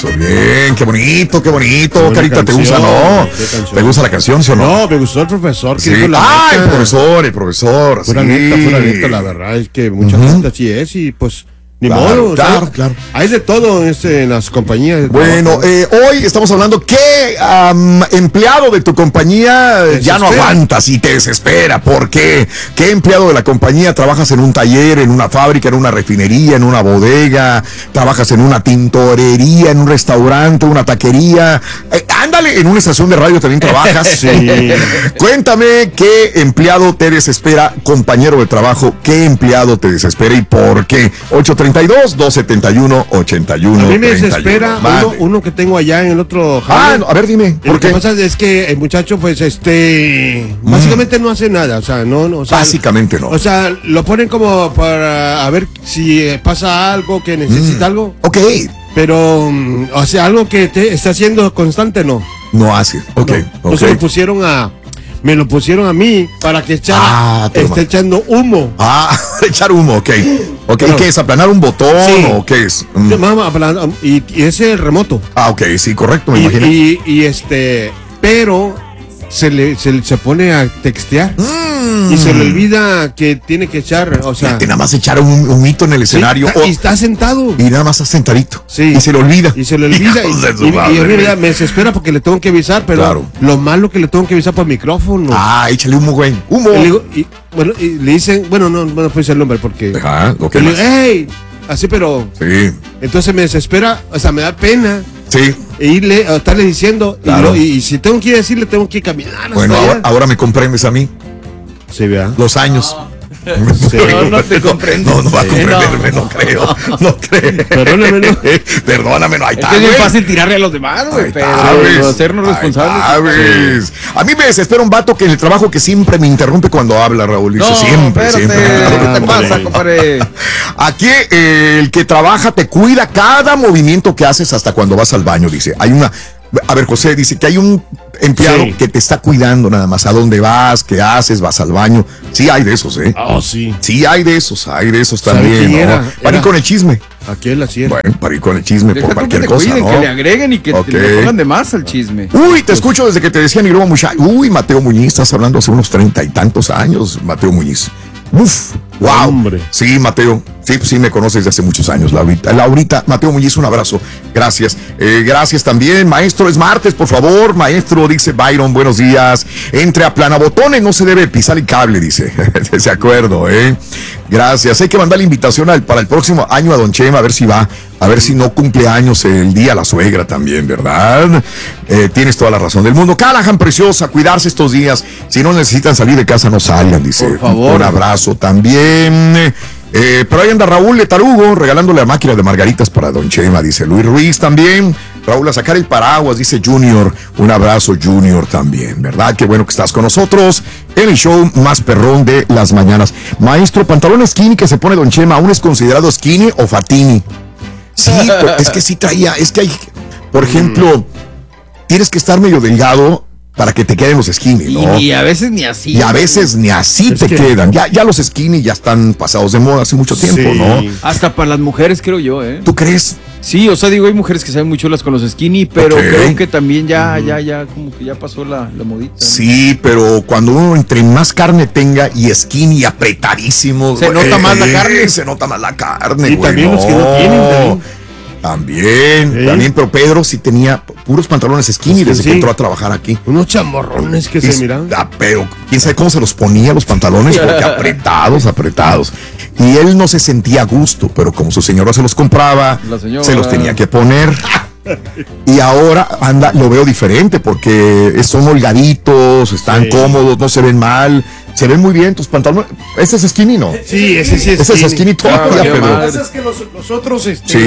Bien, qué bonito, qué bonito. Carita, ¿te gusta, no? ¿Te gusta la canción, sí o no? No, me gustó el profesor. Sí. El profesor. Fuera neta, la verdad es que mucha gente así es y pues ni modo. Claro. Hay de todo en las compañías. Bueno, hoy estamos hablando que empleado de tu compañía ya no aguantas y te desespera. ¿Por qué? ¿Qué empleado de la compañía trabajas en un taller, en una fábrica, en una refinería, en una bodega? ¿Trabajas en una tintorería, en un restaurante, una taquería? Ándale, en una estación de radio también trabajas. Sí. Cuéntame qué empleado te desespera, compañero de trabajo. ¿Qué empleado te desespera y por qué? 832-271-8131. A mí me desespera uno que tengo allá en el otro no, a ver, dime. Lo que pasa es que el muchacho, pues, básicamente no hace nada, o sea, básicamente no. O sea, lo ponen como para a ver si pasa algo, que necesita algo. Ok. Pero, o sea, algo que te está haciendo constante, no. No hace, ok. No. Entonces me lo pusieron a mí para que esté echando humo. Echar humo, ok. Pero, ¿qué es? ¿Aplanar un botón o qué es? Y ese es el remoto. Ok, sí, correcto, me imagino. Pero se pone a textear y se le olvida que tiene que echar, o sea, nada más echar un mito en el escenario. Y está sentado. Y nada más está sentadito. Sí. Y se le olvida. Y en realidad me desespera porque le tengo que avisar, pero lo malo que le tengo que avisar por micrófono. Échale humo, güey. Humo. Y le dicen, no puedo decir el nombre porque. Ok. Le digo, ¡hey! Así, pero. Sí. Entonces me desespera, o sea, me da pena. Sí. Estarle diciendo. Claro. Y si tengo que decirle, tengo que caminar. Bueno, ahora me comprendes a mí. Sí, ¿verdad? Los años. Sí. No te comprendo. No va a comprenderme, no creo. Perdóname, no hay tal. Es bien fácil tirarle a los demás, güey, pero hacernos responsables. A mí me desespera un vato que en el trabajo que siempre me interrumpe cuando habla, Raúl. Dice siempre. ¿Qué te pasa, compadre? Aquí el que trabaja te cuida cada movimiento que haces hasta cuando vas al baño, dice. A ver, José dice que hay un empleado que te está cuidando nada más. ¿A dónde vas? ¿Qué haces? ¿Vas al baño? Sí hay de esos, sí. Sí hay de esos también. Para ir con el chisme. Aquí en la sierra. Bueno, para ir con el chisme por cualquier cosa, cuiden, ¿no? Que le agreguen y que le pongan de más al chisme. Te escucho desde que te decía Nigroma Mucha. Mateo Muñiz, estás hablando hace unos 30 y tantos años, Mateo Muñiz. Uf, wow. Hombre. Sí, Mateo. Sí, me conoces desde hace muchos años, Laurita. Mateo Muñiz, un abrazo. Gracias. Gracias también. Maestro, es martes, por favor. Maestro, dice Byron, buenos días. Entre a planabotones no se debe pisar el cable, dice. De acuerdo, Gracias. Hay que mandar la invitación para el próximo año a Don Chema, a ver si va. A ver si no cumple años el día la suegra también, ¿verdad? Tienes toda la razón del mundo. Callahan, preciosa, cuidarse estos días. Si no necesitan salir de casa, no salgan, dice. Por favor. Un abrazo también. Pero ahí anda Raúl de Tarugo regalándole la máquina de margaritas para Don Chema, dice Luis Ruiz también. Raúl, a sacar el paraguas, dice Junior. Un abrazo, Junior, también, ¿verdad? Qué bueno que estás con nosotros en el show más perrón de las mañanas. Maestro, pantalón skinny que se pone Don Chema, ¿aún es considerado skinny o fatini? Sí, es que sí traía, es que hay, por ejemplo, tienes que estar medio delgado para que te queden los skinny, ¿no? Y a veces ni así. Y a veces ni así te quedan. Ya los skinny ya están pasados de moda hace mucho tiempo, ¿no? Hasta para las mujeres, creo yo, ¿Tú crees? Sí, o sea, digo, hay mujeres que se ven muy chulas con los skinny, pero creo que también ya como que ya pasó la modita. Sí, pero cuando uno entre más carne tenga y skinny apretadísimo, se nota más la carne. Se nota más la carne, y también los que no tienen, También, pero Pedro sí tenía puros pantalones skinny desde que entró a trabajar aquí. Unos chamorrones que se miran. Pero quién sabe cómo se los ponía los pantalones, porque apretados. Y él no se sentía a gusto, pero como su señora se los compraba, se los tenía que poner. Y ahora lo veo diferente porque son holgaditos, están cómodos, no se ven mal. Se ven muy bien tus pantalones. Ese es skinny, ¿no? Sí, ese sí es skinny. Ese es skinny todavía, pero lo que pasa es que los otros,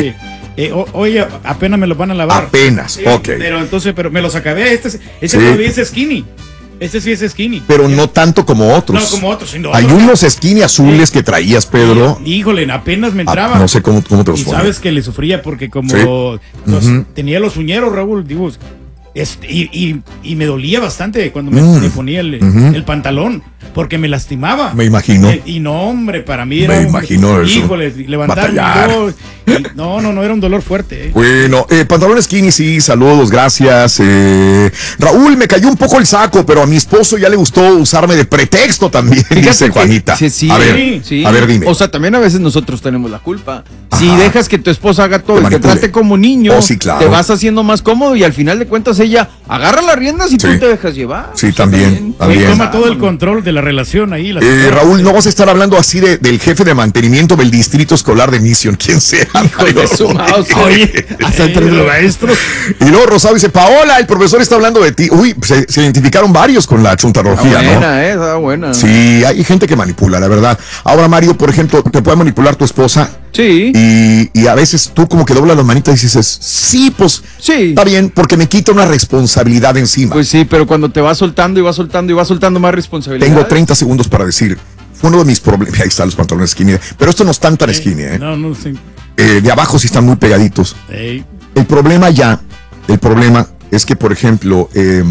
hoy apenas me los van a lavar. Apenas, ok. Pero me los acabé. Ese todavía es skinny. Ese sí es skinny. Pero no tanto como otros. No, como otros. Sino hay unos skinny azules que traías, Pedro. Híjole, apenas me entraba. No sé cómo te los y pones. sabes que le sufría porque como tenía los uñeros, Raúl, digo, Y me dolía bastante cuando me ponía el pantalón, porque me lastimaba. Me imagino. Y no, hombre, para mí era Me imagino eso. Híjole, levantarme. No, era un dolor fuerte. Bueno, pantalón skinny, sí, saludos, gracias. Raúl, me cayó un poco el saco, pero a mi esposo ya le gustó usarme de pretexto también, dice Juanita. Sí, a ver, dime. O sea, también a veces nosotros tenemos la culpa. Si dejas que tu esposa haga todo y te trate como niño, sí, claro, te vas haciendo más cómodo y al final de cuentas ella agarra las riendas y tú te dejas llevar. Sí, también. Toma todo el control de la relación ahí. Raúl, no vas a estar hablando así del jefe de mantenimiento del distrito escolar de Mission, quien sea. Oye, hasta entre los maestros. Y luego Rosado dice, Paola, el profesor está hablando de ti. Uy, se identificaron varios con la chuntarología, ¿no? Está buena. Sí, hay gente que manipula, la verdad. Ahora, Mario, por ejemplo, te puede manipular tu esposa. Sí. Y a veces tú como que doblas las manitas y dices, sí, pues está bien, porque me quita una responsabilidad encima. Pues sí, pero cuando te vas soltando y vas soltando y vas soltando más responsabilidad. Tengo 30 segundos para decir, fue uno de mis problemas. Ahí están los pantalones skinny, pero estos no están tan skinny, ¿eh? No, sí. De abajo sí están muy pegaditos. El problema es que, por ejemplo,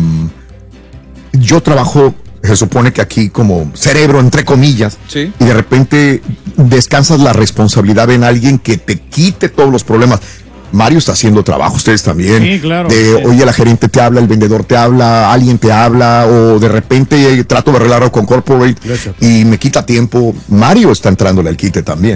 yo trabajo, se supone que aquí como cerebro, entre comillas, y de repente descansas la responsabilidad en alguien que te quite todos los problemas. Mario está haciendo trabajo, ustedes también. Sí, claro. Oye, la gerente te habla, el vendedor te habla, alguien te habla, o de repente trato de arreglarlo con corporate y me quita tiempo. Mario está entrándole al quite también.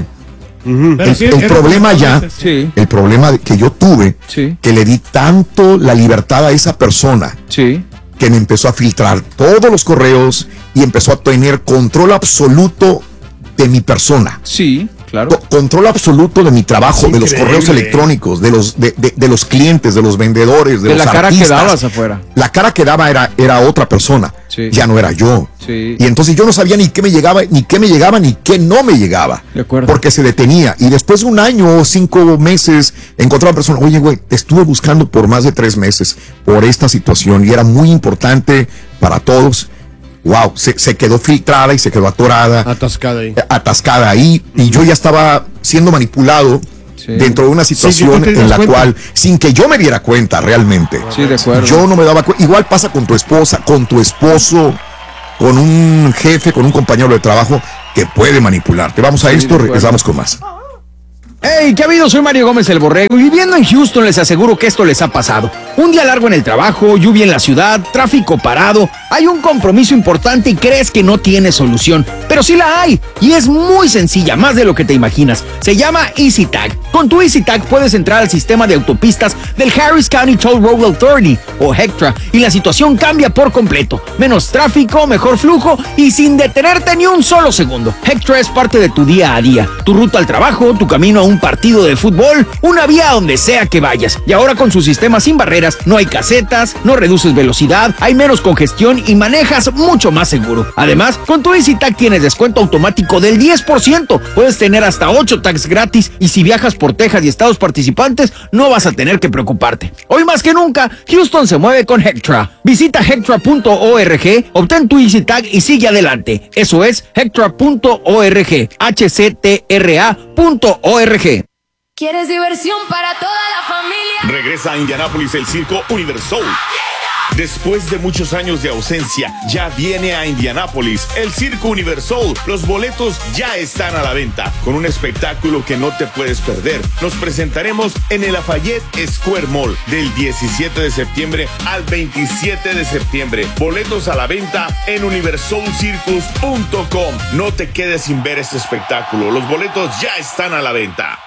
El problema el problema que yo tuve, que le di tanto la libertad a esa persona, que me empezó a filtrar todos los correos y empezó a tener control absoluto de mi persona. Sí, claro. Control absoluto de mi trabajo, de los correos electrónicos, de los clientes, de los vendedores, de los la cara artistas. que dabas afuera. La cara que daba era otra persona, ya no era yo. Y entonces yo no sabía ni qué me llegaba, ni qué no me llegaba. De acuerdo. Porque se detenía. Y después de un año o 5 meses, encontraba a una persona, oye, güey, te estuve buscando por más de 3 meses por esta situación y era muy importante para todos. Wow, se quedó filtrada y se quedó atorada. Atascada ahí. Y yo ya estaba siendo manipulado dentro de una situación en la cual, sin que yo me diera cuenta realmente. Sí, de acuerdo. Yo no me daba cuenta. Igual pasa con tu esposa, con tu esposo, con un jefe, con un compañero de trabajo que puede manipularte. Vamos a esto, regresamos con más. Hey, ¿qué ha habido? Soy Mario Gómez el Borrego y viviendo en Houston les aseguro que esto les ha pasado. Un día largo en el trabajo, lluvia en la ciudad, tráfico parado, hay un compromiso importante y crees que no tiene solución, pero sí la hay y es muy sencilla, más de lo que te imaginas. Se llama EasyTag. Con tu EasyTag puedes entrar al sistema de autopistas del Harris County Toll Road Authority o HECTRA y la situación cambia por completo. Menos tráfico, mejor flujo y sin detenerte ni un solo segundo. HECTRA es parte de tu día a día, tu ruta al trabajo, tu camino a un partido de fútbol, una vía a donde sea que vayas. Y ahora con su sistema sin barreras, no hay casetas, no reduces velocidad, hay menos congestión y manejas mucho más seguro. Además, con tu EasyTag tienes descuento automático del 10%. Puedes tener hasta 8 tags gratis y si viajas por Texas y estados participantes, no vas a tener que preocuparte. Hoy más que nunca, Houston se mueve con HECTRA. Visita hectra.org, obtén tu EasyTag y sigue adelante. Eso es hectra.org, hctra.org. ¿Quieres diversión para toda la familia? Regresa a Indianápolis el Circo Universal. Después de muchos años de ausencia, ya viene a Indianápolis el Circo Universal. Los boletos ya están a la venta, con un espectáculo que no te puedes perder. Nos presentaremos en el Lafayette Square Mall del 17 de septiembre al 27 de septiembre. Boletos a la venta en universalcircus.com. No te quedes sin ver este espectáculo. Los boletos ya están a la venta.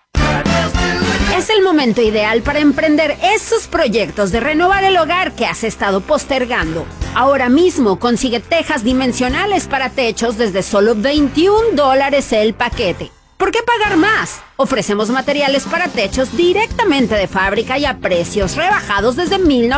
Es el momento ideal para emprender esos proyectos de renovar el hogar que has estado postergando. Ahora mismo consigue tejas dimensionales para techos desde solo $21 el paquete. ¿Por qué pagar más? Ofrecemos materiales para techos directamente de fábrica y a precios rebajados desde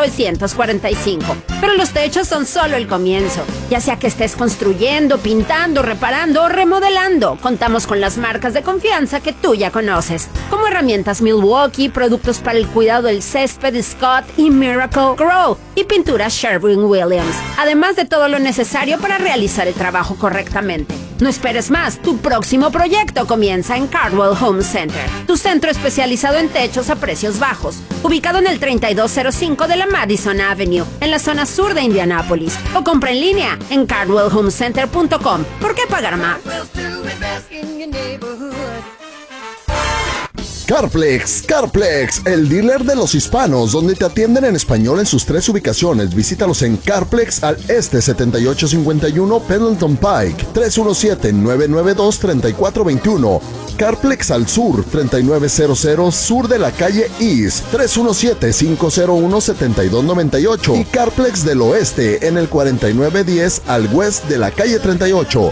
1945. Pero los techos son solo el comienzo. Ya sea que estés construyendo, pintando, reparando o remodelando, contamos con las marcas de confianza que tú ya conoces, como herramientas Milwaukee, productos para el cuidado del césped Scott y Miracle Grow, y pinturas Sherwin-Williams, además de todo lo necesario para realizar el trabajo correctamente. No esperes más, tu próximo proyecto comienza en Cardwell Home Center, tu centro especializado en techos a precios bajos, ubicado en el 3205 de la Madison Avenue, en la zona sur de Indianápolis, o compra en línea en cardwellhomecenter.com. ¿Por qué pagar más? Carplex, el dealer de los hispanos, donde te atienden en español en sus 3 ubicaciones. Visítalos en Carplex al este 7851 Pendleton Pike, 317-992-3421. Carplex al sur, 3900 sur de la calle East, 317-501-7298. Y Carplex del oeste en el 4910 al west de la calle 38,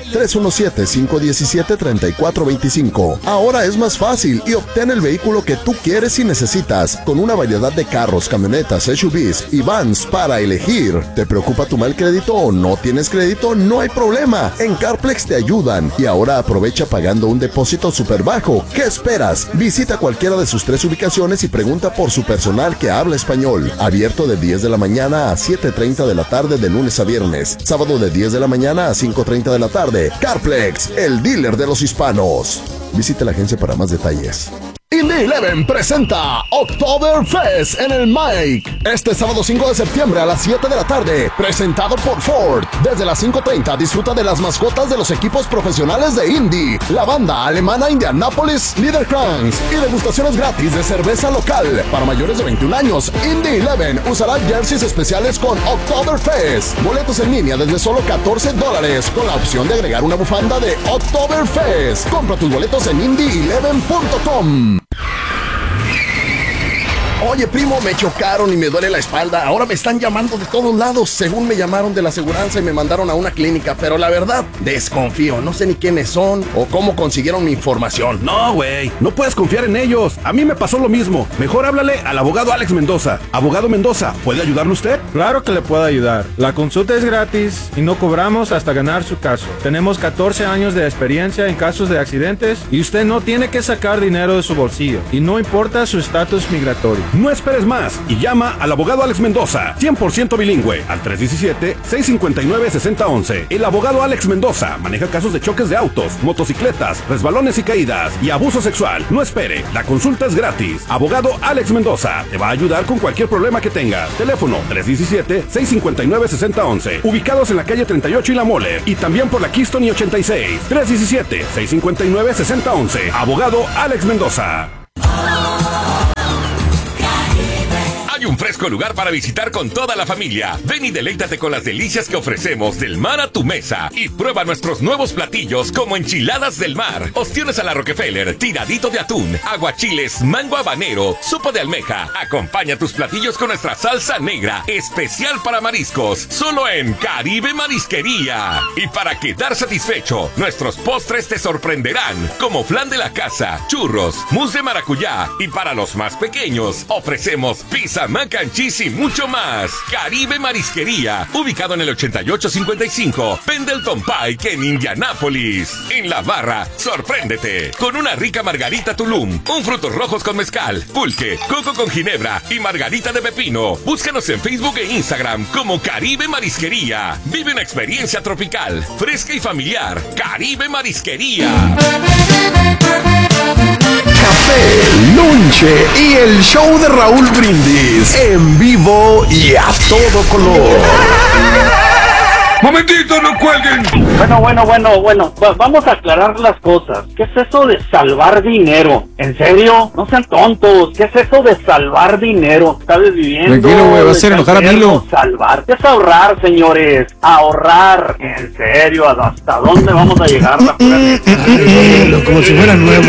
317-517-3425. Ahora es más fácil y obtén el vehículo que tú quieres y necesitas, con una variedad de carros, camionetas, SUVs y vans para elegir. ¿Te preocupa tu mal crédito o no tienes crédito? No hay problema, en Carplex te ayudan. Y ahora aprovecha pagando un depósito súper bajo. ¿Qué esperas? Visita cualquiera de sus 3 ubicaciones y pregunta por su personal que habla español. Abierto de 10 de la mañana a 7:30 de la tarde de lunes a viernes. Sábado de 10 de la mañana a 5:30 de la tarde. Carplex, el dealer de los hispanos. Visite la agencia para más detalles. Indy 11 presenta Oktoberfest en el Mike. Este sábado 5 de septiembre a las 7 de la tarde. Presentado por Ford. Desde las 5:30 disfruta de las mascotas de los equipos profesionales de Indy, la banda alemana Indianapolis Niederkranz y degustaciones gratis de cerveza local. Para mayores de 21 años, Indy 11 usará jerseys especiales con Oktoberfest. Boletos en línea desde solo $14 con la opción de agregar una bufanda de Oktoberfest. Compra tus boletos en indy11.com. Oye, primo, me chocaron y me duele la espalda. Ahora me están llamando de todos lados. Según me llamaron de la aseguranza y me mandaron a una clínica. Pero la verdad, desconfío. No sé ni quiénes son o cómo consiguieron mi información. No, güey. No puedes confiar en ellos. A mí me pasó lo mismo. Mejor háblale al abogado Alex Mendoza. Abogado Mendoza, ¿puede ayudarle usted? Claro que le puedo ayudar. La consulta es gratis y no cobramos hasta ganar su caso. Tenemos 14 años de experiencia en casos de accidentes y usted no tiene que sacar dinero de su bolsillo. Y no importa su estatus migratorio. No esperes más y llama al abogado Alex Mendoza, 100% bilingüe, al 317-659-6011. El abogado Alex Mendoza maneja casos de choques de autos, motocicletas, resbalones y caídas y abuso sexual. No espere, la consulta es gratis. Abogado Alex Mendoza te va a ayudar con cualquier problema que tengas. Teléfono 317-659-6011. Ubicados en la calle 38 y La Moller y también por la Keystone y 86. 317-659-6011. Abogado Alex Mendoza. Un fresco lugar para visitar con toda la familia. Ven y deleítate con las delicias que ofrecemos del mar a tu mesa y prueba nuestros nuevos platillos como enchiladas del mar, ostiones a la Rockefeller, tiradito de atún, aguachiles, mango habanero, sopa de almeja. Acompaña tus platillos con nuestra salsa negra, especial para mariscos, solo en Caribe Marisquería. Y para quedar satisfecho, nuestros postres te sorprenderán, como flan de la casa, churros, mousse de maracuyá, y para los más pequeños ofrecemos pizza, mac and cheese y mucho más. Caribe Marisquería, ubicado en el 8855 Pendleton Pike en Indianápolis. En la barra, sorpréndete con una rica margarita Tulum, un frutos rojos con mezcal, pulque, coco con ginebra y margarita de pepino. Búscanos en Facebook e Instagram como Caribe Marisquería. Vive una experiencia tropical, fresca y familiar. Caribe Marisquería. Café, lunche y el show de Raúl Brindis en vivo y a todo color. ¡Momentito, no cuelguen! Bueno. Vamos a aclarar las cosas. ¿Qué es eso de salvar dinero? ¿En serio? No sean tontos. ¿Qué es eso de salvar dinero? ¿Estás viviendo? Tranquilo, güey, vas a hacer enojar a Milo. Salvar. ¿Qué es ahorrar, señores? Ahorrar. ¿En serio? ¿Hasta dónde vamos a llegar? Como si fuera nuevo.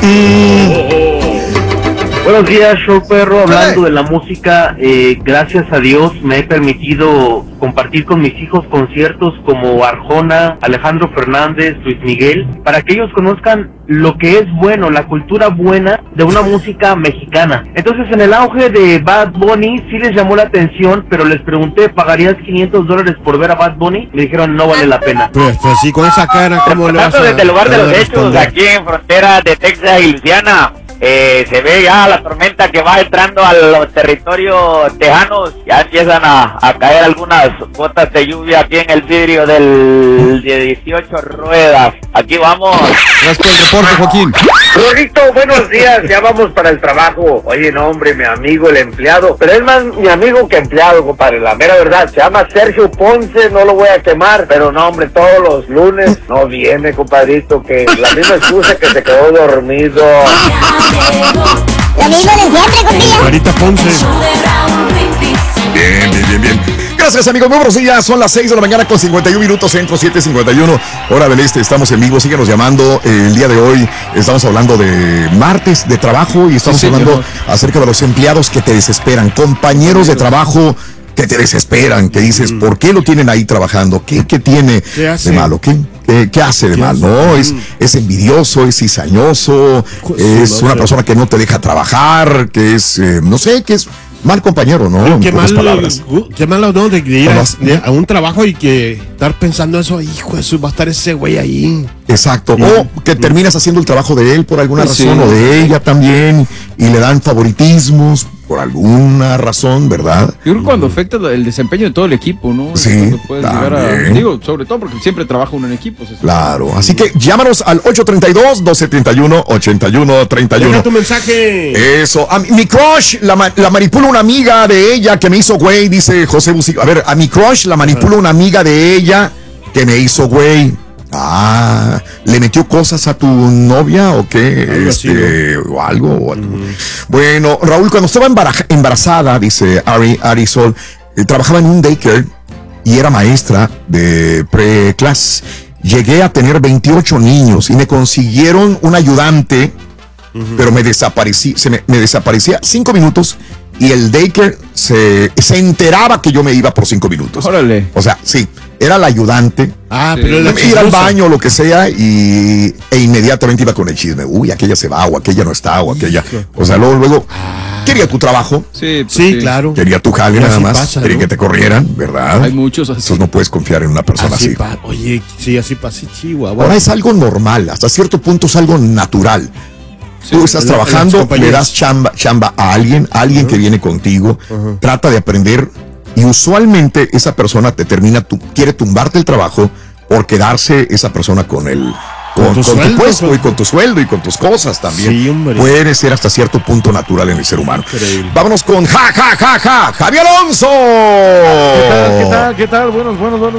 Buenos días, show perro. Hablando de la música, gracias a Dios me he permitido compartir con mis hijos conciertos como Arjona, Alejandro Fernández, Luis Miguel, para que ellos conozcan lo que es bueno, la cultura buena de una música mexicana. Entonces, en el auge de Bad Bunny sí les llamó la atención, pero les pregunté, ¿pagarías $500 por ver a Bad Bunny? Me dijeron, no vale la pena. Pues sí, con esa cara, ¿cómo le vas a...? Desde el lugar de los hechos, responder? aquí en frontera de Texas y Luisiana. se ve ya la tormenta que va entrando a los territorios tejanos. Ya empiezan a caer algunas gotas de lluvia aquí en el vidrio de 18 ruedas. Aquí vamos. Gracias por el reporte, Joaquín. Rorrito, buenos días, ya vamos para el trabajo. Oye, no, hombre, mi amigo, el empleado, pero es más mi amigo que empleado, compadre, la mera verdad. Se llama Sergio Ponce, no lo voy a quemar, pero no, hombre, todos los lunes no viene, compadrito, que la misma excusa que se quedó dormido. Lo mismo de siempre, compadre. Marita Ponce. Bien. Gracias, amigos. Muy buenos días. Son las 6 de la mañana con 51 minutos, centro 7:51, hora del este. Estamos en vivo. Síguenos llamando. El día de hoy estamos hablando de martes de trabajo y estamos hablando acerca de los empleados que te desesperan, compañeros de trabajo que te desesperan, que dices, ¿por qué lo tienen ahí trabajando? ¿Qué tiene de malo? ¿Qué hace de mal? No, es envidioso, es cizañoso, es una persona que no te deja trabajar, que es, no sé, que es mal compañero, ¿no? Qué mal, ¿no? De ir a un trabajo y que estar pensando eso, hijo de eso, va a estar ese güey ahí. Exacto, o que terminas haciendo el trabajo de él por alguna razón, o de ella también, y le dan favoritismos por alguna razón, ¿verdad? Yo creo que cuando afecta el desempeño de todo el equipo, ¿no? Sí, puedes llegar digo, sobre todo porque siempre trabaja uno en equipos. Claro, así que llámanos al 832-1231-8131. Deja tu mensaje. Eso, a mi crush la manipula una amiga de ella que me hizo güey, dice José Bucico. A ver, a mi crush la manipula una amiga de ella que me hizo güey. ¿Le metió cosas a tu novia o qué? Algo así, ¿no? O algo. Bueno, Raúl, cuando estaba embarazada, dice Arisol, trabajaba en un daycare y era maestra de pre-class. Llegué a tener 28 niños y me consiguieron un ayudante, pero me desaparecía 5 minutos y el daycare se enteraba que yo me iba por 5 minutos. Órale. O sea, sí. Era la ayudante. Pero ir al baño o lo que sea e inmediatamente iba con el chisme. Uy, aquella se va, o aquella no está, o aquella. O sea, luego quería tu trabajo. Sí, claro. Quería tu jale nada más. Pasa, quería ¿no? que te corrieran, ¿verdad? Hay muchos así. Entonces no puedes confiar en una persona así. Oye, sí, así pasa, Chihuahua. Ahora es algo normal, hasta cierto punto es algo natural. Tú estás trabajando, le das chamba a alguien que viene contigo, trata de aprender. Y usualmente esa persona quiere tumbarte el trabajo por quedarse esa persona con tu puesto y con tu sueldo y con tus cosas también. Sí, hombre. Puede ser hasta cierto punto natural en el ser humano. Increíble. Vámonos con Javi Alonso. ¿Qué tal? Buenos.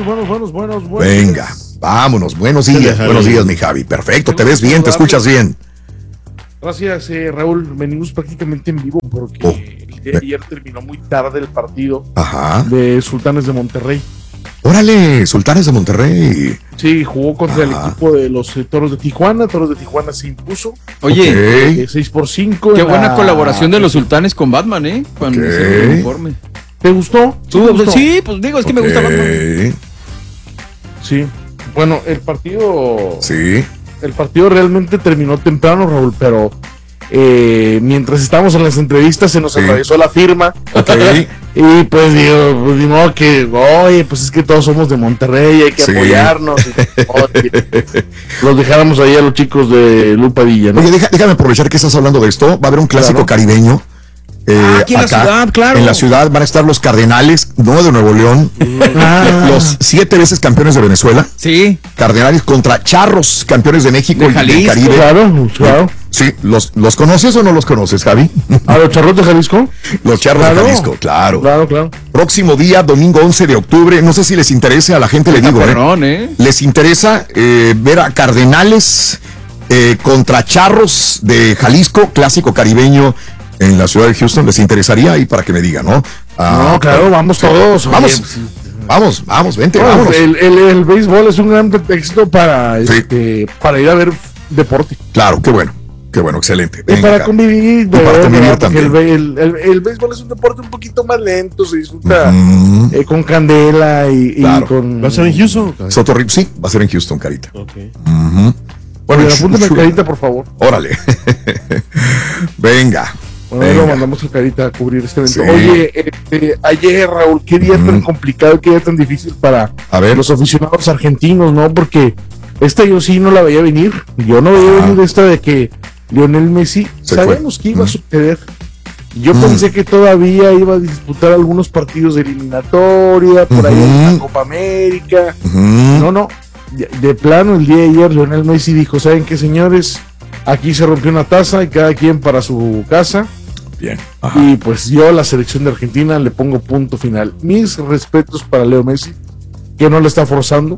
Venga, vámonos. Buenos días, mi Javi. Perfecto, te ves bien, te escuchas bien. Gracias, Raúl. Venimos prácticamente en vivo porque el día de ayer terminó muy tarde el partido de Sultanes de Monterrey. Órale, Sultanes de Monterrey. Sí, jugó contra el equipo de los Toros de Tijuana. Toros de Tijuana se impuso. Oye, 6-5. Qué buena colaboración de los Sultanes con Batman, cuando hicieron el uniforme. ¿Te gustó? Sí, pues digo, es que me gusta Batman. Sí. Bueno, el partido. Sí. El partido realmente terminó temprano, Raúl, pero mientras estábamos en las entrevistas se nos atravesó la firma. Y pues digo, ni modo que, oye, pues es que todos somos de Monterrey, hay que apoyarnos. Los dejáramos ahí a los chicos de Lupadilla, ¿no? Oye, déjame aprovechar que estás hablando de esto. Va a haber un clásico caribeño. Aquí en la ciudad, claro. En la ciudad van a estar los Cardenales, no de Nuevo León, los 7 veces campeones de Venezuela. Sí. Cardenales contra Charros, campeones de México y del Caribe. Claro. Sí, ¿los conoces o no los conoces, Javi? ¿A los Charros de Jalisco? Los Charros de Jalisco, claro. Claro. Próximo día, domingo 11 de octubre, no sé si les interesa, a la gente le digo, les interesa ver a Cardenales contra Charros de Jalisco, clásico caribeño en la ciudad de Houston. ¿Les interesaría? Ahí para que me digan, ¿no? No, claro, vamos todos. Vamos, vente, no, vamos. El béisbol es un gran pretexto para ir a ver deporte. Claro, qué bueno, excelente. Venga, para convivir. Para convivir también. El béisbol es un deporte un poquito más lento, se disfruta con candela y con... ¿Va a ser en Houston? Sí, va a ser en Houston, Carita. Okay. Bueno, apúntame Carita, por favor. Órale. Venga. Bueno, lo mandamos a Carita a cubrir este evento. Sí. Oye, ayer, Raúl, qué día tan complicado, qué día tan difícil para los aficionados argentinos, ¿no? Porque yo sí no la veía venir. Yo no veía venir esta de que Lionel Messi, sabemos que iba a suceder. Yo pensé que todavía iba a disputar algunos partidos de eliminatoria, por ahí en la Copa América. No. De plano, el día de ayer, Lionel Messi dijo: ¿saben qué, señores? Aquí se rompió una taza y cada quien para su casa. Bien. Y pues yo a la selección de Argentina le pongo punto final. Mis respetos para Leo Messi, que no le está forzando.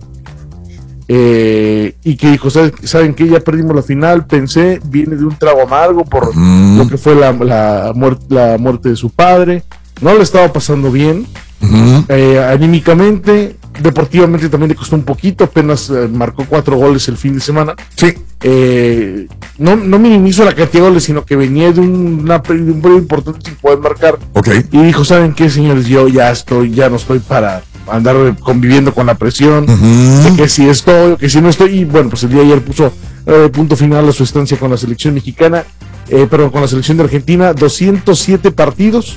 Y que dijo: ¿saben qué? Ya perdimos la final. Pensé, viene de un trago amargo por lo que fue la muerte de su padre. No le estaba pasando bien. Anímicamente, deportivamente también le costó un poquito. Apenas marcó 4 goles el fin de semana. Sí. No minimizo la cantidad de goles, sino que venía de un periodo importante sin poder marcar. Y dijo: ¿saben qué, señores? Yo ya no estoy para andar conviviendo con la presión de que si estoy o que si no estoy. Y bueno, pues el día de ayer puso punto final a su estancia con la selección mexicana, con la selección de Argentina. 207 partidos,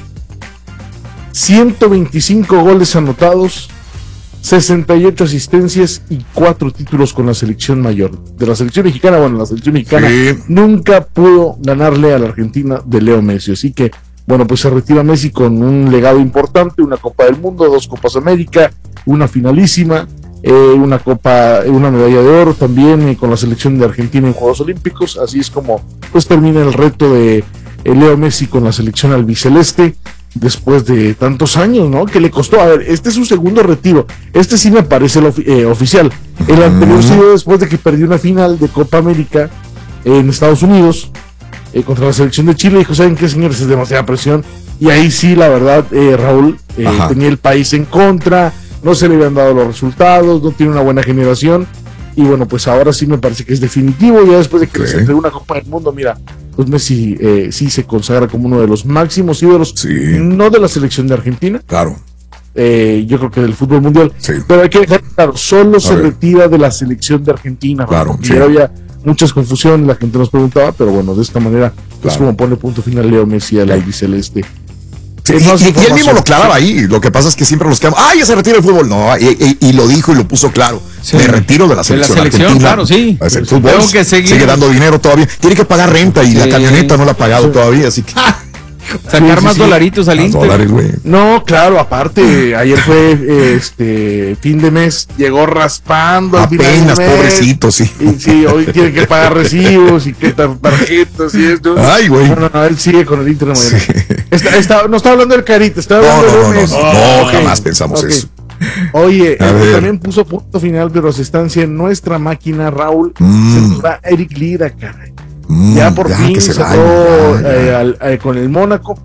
125 goles anotados, 68 asistencias y 4 títulos con la selección mayor. De la selección mexicana, la selección mexicana nunca pudo ganarle a la Argentina de Leo Messi. Así que, bueno, pues se retira Messi con un legado importante: una Copa del Mundo, 2 Copas América, una finalísima, una medalla de oro también con la selección de Argentina en Juegos Olímpicos. Así es como pues termina el reto de Leo Messi con la selección albiceleste después de tantos años, ¿no? Que le costó. A ver, este es su segundo retiro. Este sí me parece el oficial. El anterior se dio después de que perdió una final de Copa América en Estados Unidos contra la selección de Chile. Dijo: ¿saben qué, señores? Es demasiada presión. Y ahí sí, la verdad, Raúl, tenía el país en contra, no se le habían dado los resultados, no tiene una buena generación. Y bueno, pues ahora sí me parece que es definitivo. Ya después de que les entregó una Copa del Mundo, mira, pues Messi sí se consagra como uno de los máximos ídolos, no de la selección de Argentina. Claro. Yo creo que del fútbol mundial. Pero hay que dejar claro, solo se retira de la selección de Argentina. Claro. Y había muchas confusiones, la gente nos preguntaba, pero bueno, de esta manera es como pone punto final Leo Messi al albiceleste. Sí, y él mismo lo aclaraba ahí. Lo que pasa es que siempre nos quedamos: ¡ay, ya se retira el fútbol! No, y lo dijo y lo puso claro. Me retiro de la selección argentina. Claro, sí. El fútbol sigue dando dinero todavía. Tiene que pagar renta y la camioneta no la ha pagado todavía, así que... Sacar más dolaritos al Inter. No, claro, aparte, ayer fue fin de mes, llegó raspando. Apenas, pobrecito, sí. Y sí, hoy tiene que pagar recibos y que tarjetas y esto. Ay, güey. No, él sigue con el Inter de Miami. No está hablando del Carita, está hablando de Messi. No, jamás pensamos eso. Oye, también puso punto final de su estancia en nuestra máquina, Raúl. Se nos va Eric Lira, caray. Ya por fin se quedó con el Mónaco.